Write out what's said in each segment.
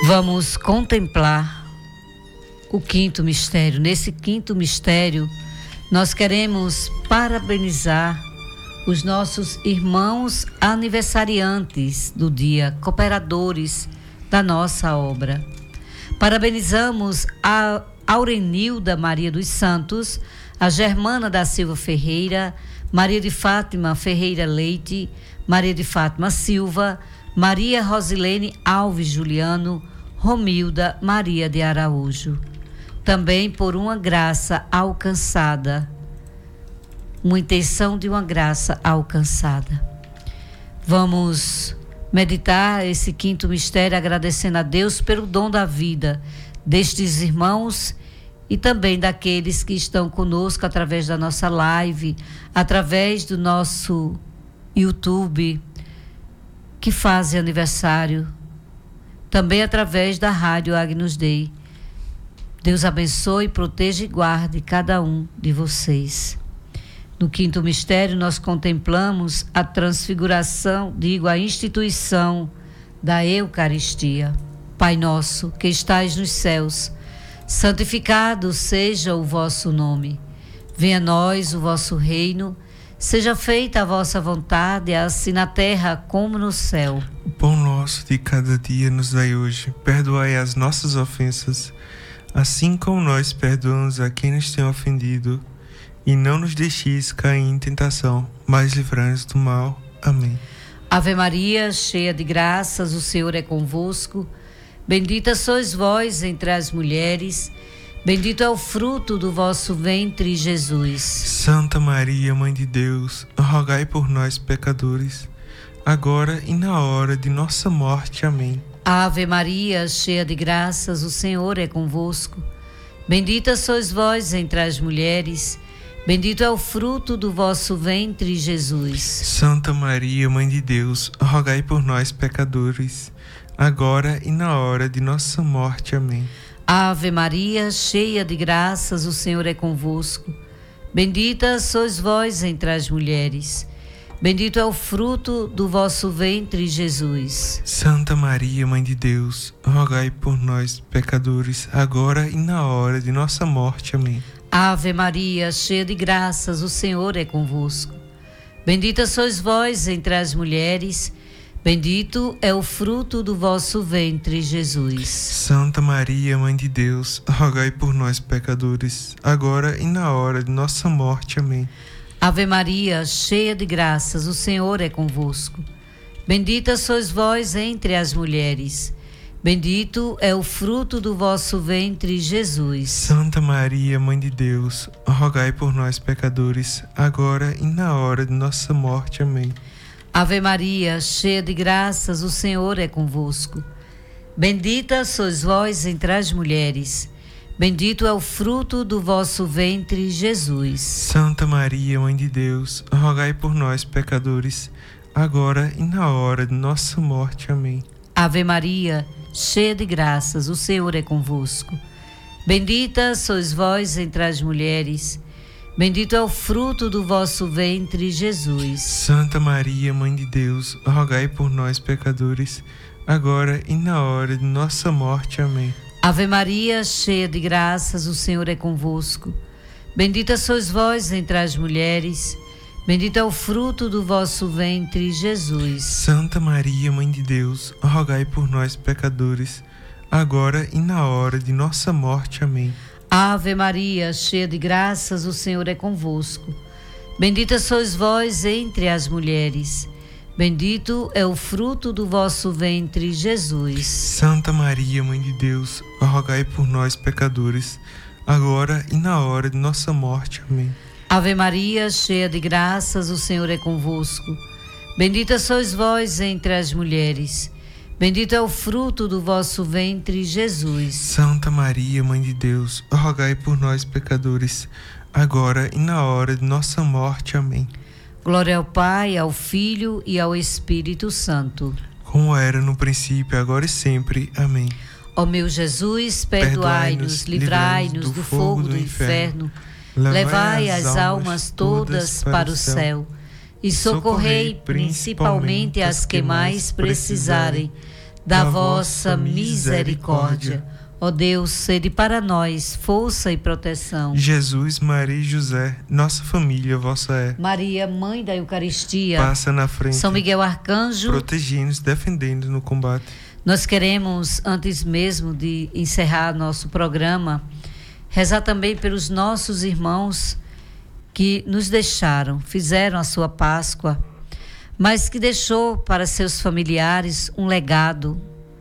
Vamos contemplar o quinto mistério. Nesse quinto mistério, nós queremos parabenizar os nossos irmãos aniversariantes do dia, cooperadores da nossa obra. Parabenizamos a Aurenilda Maria dos Santos, a Germana da Silva Ferreira, Maria de Fátima Ferreira Leite, Maria de Fátima Silva, Maria Rosilene Alves Juliano, Romilda Maria de Araújo. Também por uma graça alcançada, uma intenção de uma graça alcançada. Vamos meditar esse quinto mistério agradecendo a Deus pelo dom da vida destes irmãos e também daqueles que estão conosco através da nossa live, através do nosso YouTube, que fazem aniversário, também através da Rádio Agnus Dei. Deus abençoe, proteja e guarde cada um de vocês. No quinto mistério, nós contemplamos a transfiguração, a instituição da Eucaristia. Pai nosso, que estais nos céus, santificado seja o vosso nome. Venha a nós o vosso reino, seja feita a vossa vontade, assim na terra como no céu. O pão nosso de cada dia nos dai hoje. Perdoai as nossas ofensas, assim como nós perdoamos a quem nos tem ofendido. E não nos deixeis cair em tentação, mas livrai-nos do mal. Amém. Ave Maria, cheia de graças, o Senhor é convosco. Bendita sois vós entre as mulheres, bendito é o fruto do vosso ventre, Jesus. Santa Maria, Mãe de Deus, rogai por nós, pecadores, agora e na hora de nossa morte. Amém. Ave Maria, cheia de graças, o Senhor é convosco. Bendita sois vós entre as mulheres, bendito é o fruto do vosso ventre, Jesus. Santa Maria, Mãe de Deus, rogai por nós, pecadores, agora e na hora de nossa morte. Amém. Ave Maria, cheia de graças, o Senhor é convosco. Bendita sois vós entre as mulheres, bendito é o fruto do vosso ventre, Jesus. Santa Maria, Mãe de Deus, rogai por nós, pecadores, agora e na hora de nossa morte. Amém. Ave Maria, cheia de graças, o Senhor é convosco. Bendita sois vós entre as mulheres, bendito é o fruto do vosso ventre, Jesus. Santa Maria, Mãe de Deus, rogai por nós, pecadores, agora e na hora de nossa morte. Amém. Ave Maria, cheia de graças, o Senhor é convosco. Bendita sois vós entre as mulheres, bendito é o fruto do vosso ventre, Jesus. Santa Maria, Mãe de Deus, rogai por nós, pecadores, agora e na hora de nossa morte. Amém. Ave Maria, cheia de graças, o Senhor é convosco. Bendita sois vós entre as mulheres, bendito é o fruto do vosso ventre, Jesus. Santa Maria, Mãe de Deus, rogai por nós, pecadores, agora e na hora de nossa morte. Amém. Ave Maria, cheia de graças, o Senhor é convosco. Bendita sois vós entre as mulheres, bendito é o fruto do vosso ventre, Jesus. Santa Maria, Mãe de Deus, rogai por nós, pecadores, agora e na hora de nossa morte. Amém. Ave Maria, cheia de graças, o Senhor é convosco. Bendita sois vós entre as mulheres, bendito é o fruto do vosso ventre, Jesus. Santa Maria, Mãe de Deus, rogai por nós, pecadores, agora e na hora de nossa morte. Amém. Ave Maria, cheia de graças, o Senhor é convosco. Bendita sois vós entre as mulheres, bendito é o fruto do vosso ventre, Jesus. Santa Maria, Mãe de Deus, rogai por nós, pecadores, agora e na hora de nossa morte. Amém. Ave Maria, cheia de graças, o Senhor é convosco. Bendita sois vós entre as mulheres, bendito é o fruto do vosso ventre, Jesus. Santa Maria, Mãe de Deus, rogai por nós, pecadores, agora e na hora de nossa morte. Amém. Glória ao Pai, ao Filho e ao Espírito Santo. Como era no princípio, agora e sempre. Amém. Ó meu Jesus, perdoai-nos, livrai-nos do fogo do inferno, levai as almas todas para o céu e socorrei principalmente as que mais precisarem da vossa misericórdia. Ó Deus, sede para nós força e proteção. Jesus, Maria e José, nossa família vossa é. Maria, Mãe da Eucaristia, passa na frente. São Miguel Arcanjo, protegendo-nos, defendendo no combate. Nós queremos, antes mesmo de encerrar nosso programa, rezar também pelos nossos irmãos que nos deixaram, fizeram a sua Páscoa, mas que deixou para seus familiares um legado,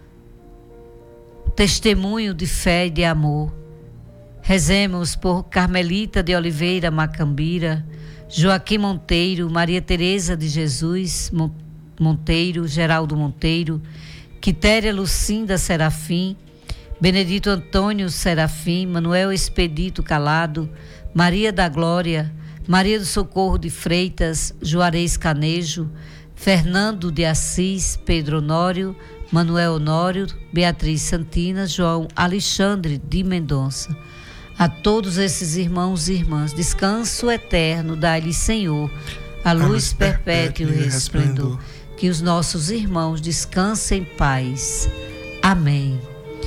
testemunho de fé e de amor. Rezemos por Carmelita de Oliveira Macambira, Joaquim Monteiro, Maria Tereza de Jesus Monteiro, Geraldo Monteiro, Quitéria Lucinda Serafim, Benedito Antônio Serafim, Manuel Expedito Calado, Maria da Glória, Maria do Socorro de Freitas, Juarez Canejo, Fernando de Assis, Pedro Honório, Manuel Honório, Beatriz Santina, João Alexandre de Mendonça. A todos esses irmãos e irmãs, descanso eterno dai-lhe, Senhor, a luz perpétua e resplendor. Que os nossos irmãos descansem em paz. Amém.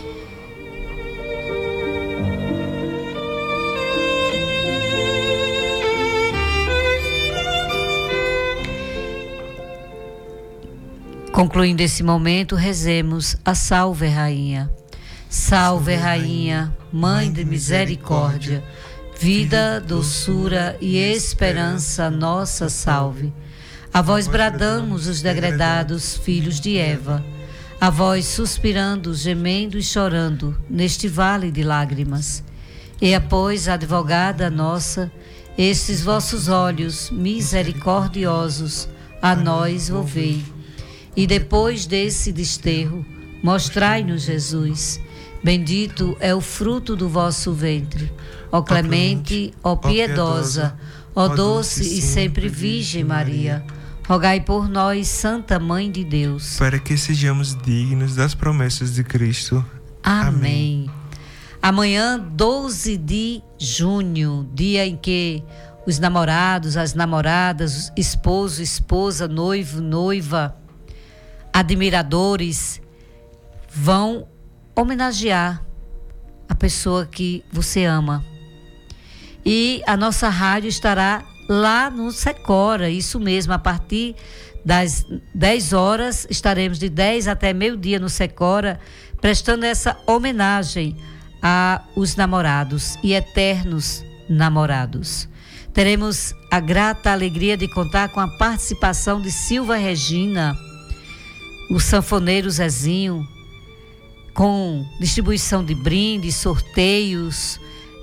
Concluindo esse momento, rezemos a Salve Rainha. Salve Rainha, Mãe de misericórdia, vida, doçura e esperança nossa, salve. A vós bradamos os degredados filhos de Eva, a vós suspirando, gemendo e chorando neste vale de lágrimas. E após, advogada nossa, estes vossos olhos misericordiosos a nós volvei. E depois desse desterro, mostrai-nos Jesus. Bendito é o fruto do vosso ventre. Ó clemente, ó piedosa, ó doce e sempre Virgem Maria, rogai por nós, Santa Mãe de Deus, para que sejamos dignos das promessas de Cristo. Amém. Amanhã, 12 de junho, dia em que os namorados, as namoradas, esposo, esposa, noivo, noiva, admiradores, vão homenagear a pessoa que você ama. E a nossa rádio estará lá no Secora, isso mesmo, a partir das 10 horas, estaremos de 10 até meio-dia no Secora, prestando essa homenagem aos namorados e eternos namorados. Teremos a grata alegria de contar com a participação de Silva Regina, o sanfoneiro Zezinho, com distribuição de brindes, sorteios,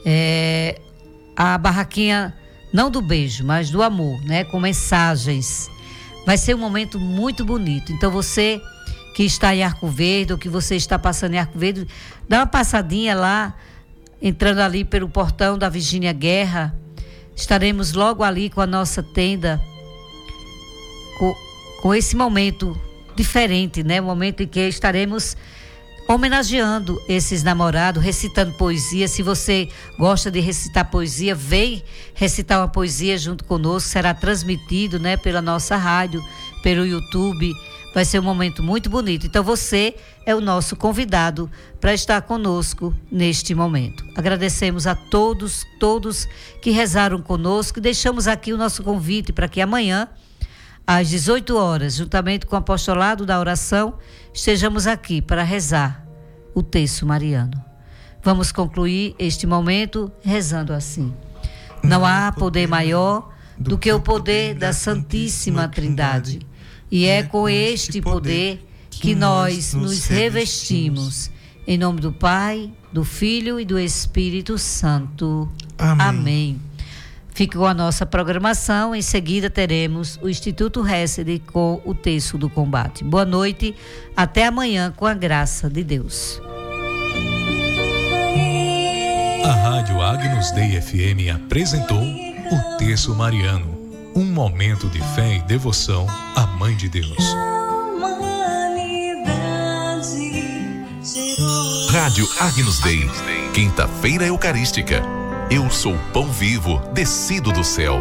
a barraquinha não do beijo, mas do amor, né? Com mensagens. Vai ser um momento muito bonito. Então você que está em Arco Verde ou que você está passando em Arco Verde, dá uma passadinha lá, entrando ali pelo portão da Virgínia Guerra. Estaremos logo ali com a nossa tenda, com esse momento diferente, né? Um momento em que estaremos homenageando esses namorados, recitando poesia. Se você gosta de recitar poesia, vem recitar uma poesia junto conosco. Será transmitido, né, pela nossa rádio, pelo YouTube. Vai ser um momento muito bonito. Então você é o nosso convidado para estar conosco neste momento. Agradecemos a todos que rezaram conosco e deixamos aqui o nosso convite para que amanhã, às 18 horas, juntamente com o apostolado da oração, estejamos aqui para rezar o terço mariano. Vamos concluir este momento rezando assim: não há poder maior do que o poder da Santíssima Trindade, e é com este poder que nós nos revestimos. Em nome do Pai, do Filho e do Espírito Santo. Amém. Fique com a nossa programação. Em seguida teremos o Instituto Hesed com o Terço do Combate. Boa noite, até amanhã com a graça de Deus. A Rádio Agnus Dei FM apresentou o Terço Mariano, um momento de fé e devoção à Mãe de Deus. Rádio Agnus Dei, quinta-feira eucarística. Eu sou o pão vivo, descido do céu.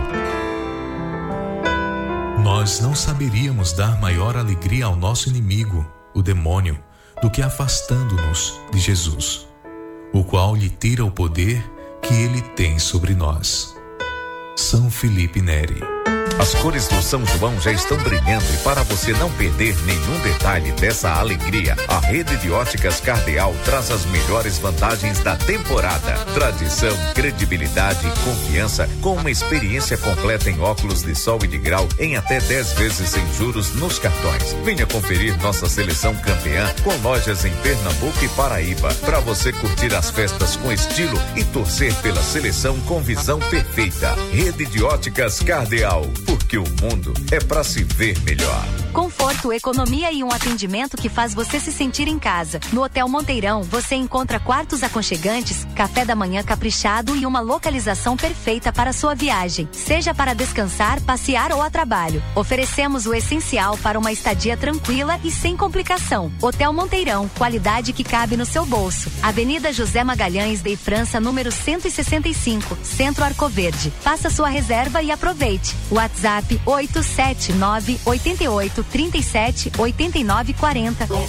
Nós não saberíamos dar maior alegria ao nosso inimigo, o demônio, do que afastando-nos de Jesus, o qual lhe tira o poder que ele tem sobre nós. São Felipe Neri. As cores do São João já estão brilhando e para você não perder nenhum detalhe dessa alegria, a rede de óticas Cardeal traz as melhores vantagens da temporada. Tradição, credibilidade e confiança com uma experiência completa em óculos de sol e de grau em até 10 vezes sem juros nos cartões. Venha conferir nossa seleção campeã com lojas em Pernambuco e Paraíba para você curtir as festas com estilo e torcer pela seleção com visão perfeita. Rede de óticas Cardeal. Porque o mundo é para se ver melhor. Conforto, economia e um atendimento que faz você se sentir em casa. No Hotel Monteirão, você encontra quartos aconchegantes, café da manhã caprichado e uma localização perfeita para sua viagem. Seja para descansar, passear ou a trabalho. Oferecemos o essencial para uma estadia tranquila e sem complicação. Hotel Monteirão, qualidade que cabe no seu bolso. Avenida José Magalhães de França, número 165, Centro Arcoverde. Faça sua reserva e aproveite. WhatsApp 879-88-37-89-40.